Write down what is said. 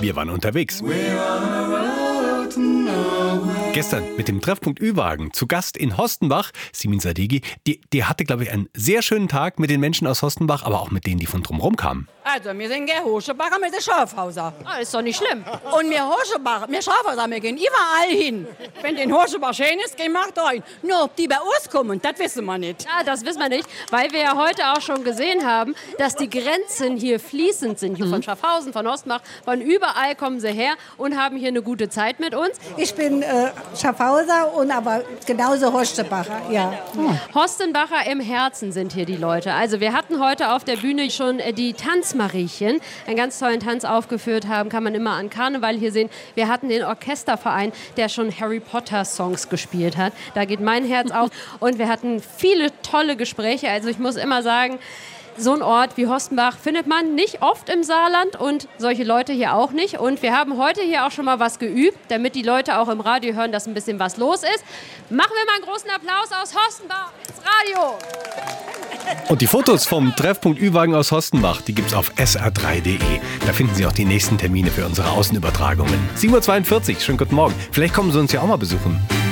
Wir waren unterwegs. Gestern mit dem Treffpunkt Ü-Wagen zu Gast in Hostenbach, Simin Sadeghi. Die hatte, glaube ich, einen sehr schönen Tag mit den Menschen aus Hostenbach, aber auch mit denen, die von drumherum kamen. Also, wir sind Hoschebacher mit den Schafhauser. Ist doch nicht schlimm. Und wir Hoschebacher, wir Schafhauser, wir gehen überall hin. Wenn den Hoschebach schön ist, gehen wir auch da hin. Nur ob die bei uns kommen, das wissen wir nicht. Ja, das wissen wir nicht, weil wir ja heute auch schon gesehen haben, dass die Grenzen hier fließend sind. Hier von Schaffhausen, von Hostenbach, von überall kommen sie her und haben hier eine gute Zeit mit uns. Ich bin Schaffhauser und aber genauso Hostebacher, ja. Hostenbacher im Herzen sind hier die Leute. Also wir hatten heute auf der Bühne schon die Tanzmariechen, einen ganz tollen Tanz aufgeführt haben, kann man immer an Karneval hier sehen. Wir hatten den Orchesterverein, der schon Harry Potter Songs gespielt hat. Da geht mein Herz auf. Und wir hatten viele tolle Gespräche. Also ich muss immer sagen, so ein Ort wie Hostenbach findet man nicht oft im Saarland und solche Leute hier auch nicht. Und wir haben heute hier auch schon mal was geübt, damit die Leute auch im Radio hören, dass ein bisschen was los ist. Machen wir mal einen großen Applaus aus Hostenbach ins Radio. Und die Fotos vom Treffpunkt Ü-Wagen aus Hostenbach, die gibt's auf sr3.de. Da finden Sie auch die nächsten Termine für unsere Außenübertragungen. 7:42 Uhr, schönen guten Morgen. Vielleicht kommen Sie uns ja auch mal besuchen.